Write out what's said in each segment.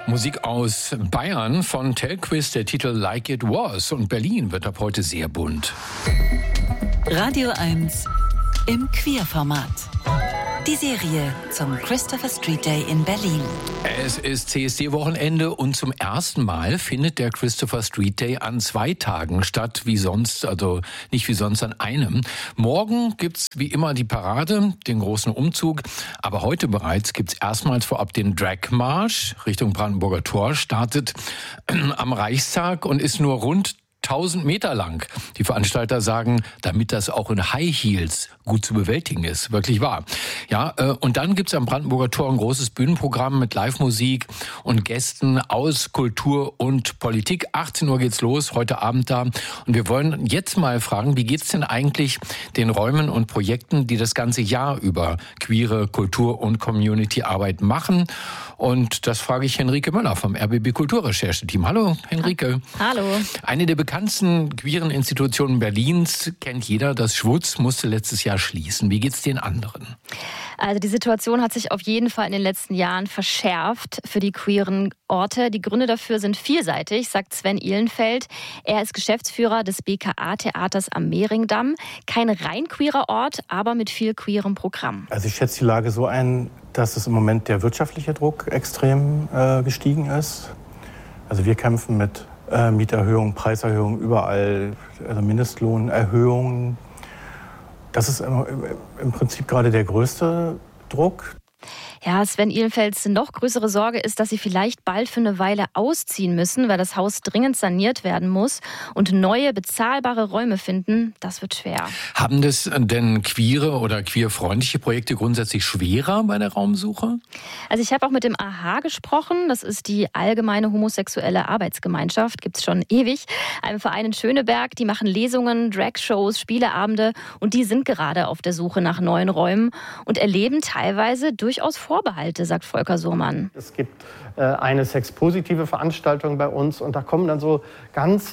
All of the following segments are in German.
Musik aus Bayern von Telquist, der Titel Like It Was. Und Berlin wird ab heute sehr bunt. Radio 1 im Queerformat. Die Serie zum Christopher Street Day in Berlin. Es ist CSD-Wochenende und zum ersten Mal findet der Christopher Street Day an 2 Tagen statt, wie sonst, also nicht wie sonst an einem. Morgen gibt's wie immer die Parade, den großen Umzug, aber heute bereits gibt's erstmals vorab den Drag-Marsch Richtung Brandenburger Tor, startet am Reichstag und ist nur rund 1000 Meter lang. Die Veranstalter sagen, damit das auch in High Heels gut zu bewältigen ist. Wirklich wahr. Ja, und dann gibt's am Brandenburger Tor ein großes Bühnenprogramm mit Live-Musik und Gästen aus Kultur und Politik. 18 Uhr geht's los, heute Abend da. Und wir wollen jetzt mal fragen, wie geht's denn eigentlich den Räumen und Projekten, die das ganze Jahr über queere Kultur- und Community-Arbeit machen? Und das frage ich Henrike Möller vom RBB Kulturrechercheteam. Hallo, Henrike. Hallo. Eine der bekanntesten queeren Institutionen Berlins kennt jeder. Das Schwutz musste letztes Jahr schließen. Wie geht's den anderen? Also die Situation hat sich auf jeden Fall in den letzten Jahren verschärft für die queeren Orte. Die Gründe dafür sind vielseitig, sagt Sven Ihlenfeld. Er ist Geschäftsführer des BKA-Theaters am Mehringdamm. Kein rein queerer Ort, aber mit viel queerem Programm. Also ich schätze die Lage so ein, dass es im Moment der wirtschaftliche Druck extrem gestiegen ist. Also wir kämpfen mit Mieterhöhungen, Preiserhöhungen überall, also Mindestlohnerhöhungen. Das ist im Prinzip gerade der größte Druck. Ja, Sven Ihlenfelds noch größere Sorge ist, dass sie vielleicht bald für eine Weile ausziehen müssen, weil das Haus dringend saniert werden muss. Und neue, bezahlbare Räume finden, das wird schwer. Haben das denn queere oder queerfreundliche Projekte grundsätzlich schwerer bei der Raumsuche? Also ich habe auch mit dem AHA gesprochen. Das ist die Allgemeine Homosexuelle Arbeitsgemeinschaft. Gibt es schon ewig. Ein Verein in Schöneberg. Die machen Lesungen, Dragshows, Spieleabende. Und die sind gerade auf der Suche nach neuen Räumen und erleben teilweise durchaus Vorbehalte, sagt Volker Surmann. Es gibt eine sexpositive Veranstaltung bei uns und da kommen dann so ganz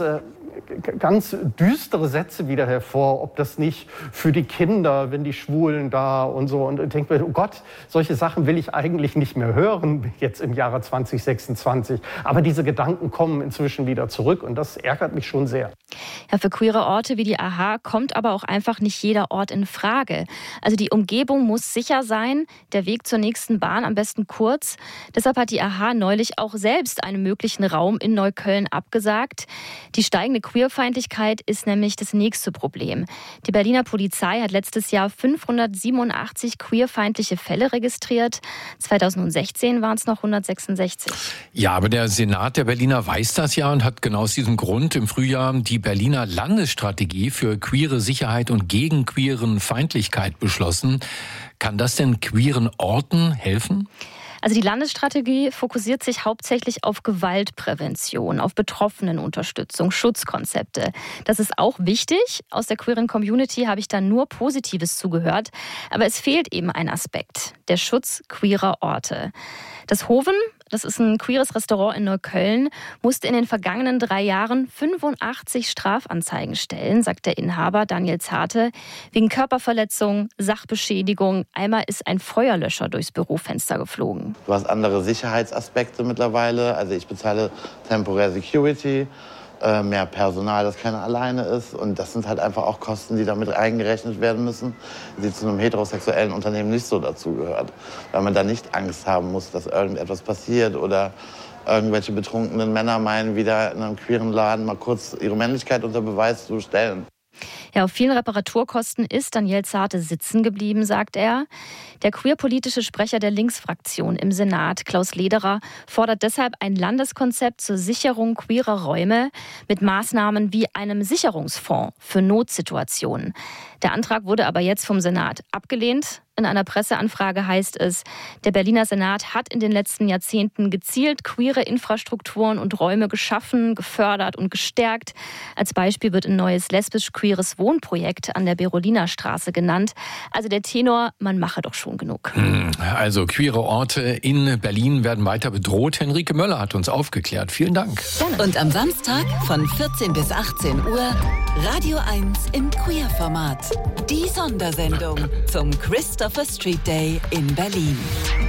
düstere Sätze wieder hervor, ob das nicht für die Kinder, wenn die Schwulen da und so. Und ich denke mir, oh Gott, solche Sachen will ich eigentlich nicht mehr hören, jetzt im Jahre 2026. Aber diese Gedanken kommen inzwischen wieder zurück und das ärgert mich schon sehr. Ja, für queere Orte wie die AHA kommt aber auch einfach nicht jeder Ort in Frage. Also die Umgebung muss sicher sein, der Weg zur nächsten Bahn am besten kurz. Deshalb hat die AHA neulich auch selbst einen möglichen Raum in Neukölln abgesagt. Die steigende Queerfeindlichkeit ist nämlich das nächste Problem. Die Berliner Polizei hat letztes Jahr 587 queerfeindliche Fälle registriert. 2016 waren es noch 166. Ja, aber der Senat der Berliner weiß das ja und hat genau aus diesem Grund im Frühjahr die Berliner Landesstrategie für queere Sicherheit und gegen queeren Feindlichkeit beschlossen. Kann das denn queeren Orten helfen? Also die Landesstrategie fokussiert sich hauptsächlich auf Gewaltprävention, auf Betroffenenunterstützung, Schutzkonzepte. Das ist auch wichtig. Aus der queeren Community habe ich da nur Positives zugehört. Aber es fehlt eben ein Aspekt, der Schutz queerer Orte. Das Hoven, das ist ein queeres Restaurant in Neukölln, musste in den vergangenen 3 Jahren 85 Strafanzeigen stellen, sagt der Inhaber Daniel Zarte, wegen Körperverletzung, Sachbeschädigung. Einmal ist ein Feuerlöscher durchs Bürofenster geflogen. Du hast andere Sicherheitsaspekte mittlerweile. Also ich bezahle temporär Security, mehr Personal, das keiner alleine ist. Und das sind halt einfach auch Kosten, die damit eingerechnet werden müssen, die zu einem heterosexuellen Unternehmen nicht so dazugehört. Weil man da nicht Angst haben muss, dass irgendetwas passiert oder irgendwelche betrunkenen Männer meinen, wieder in einem queeren Laden mal kurz ihre Männlichkeit unter Beweis zu stellen. Ja, auf vielen Reparaturkosten ist Daniel Zarte sitzen geblieben, sagt er. Der queerpolitische Sprecher der Linksfraktion im Senat, Klaus Lederer, fordert deshalb ein Landeskonzept zur Sicherung queerer Räume mit Maßnahmen wie einem Sicherungsfonds für Notsituationen. Der Antrag wurde aber jetzt vom Senat abgelehnt. In einer Presseanfrage heißt es, der Berliner Senat hat in den letzten Jahrzehnten gezielt queere Infrastrukturen und Räume geschaffen, gefördert und gestärkt. Als Beispiel wird ein neues lesbisch-queeres Wohnprojekt an der Beroliner Straße genannt. Also der Tenor, man mache doch schon genug. Also queere Orte in Berlin werden weiter bedroht. Henrike Möller hat uns aufgeklärt. Vielen Dank. Gerne. Und am Samstag von 14 bis 18 Uhr Radio 1 im Queerformat. Die Sondersendung zum Christopher Street Day in Berlin.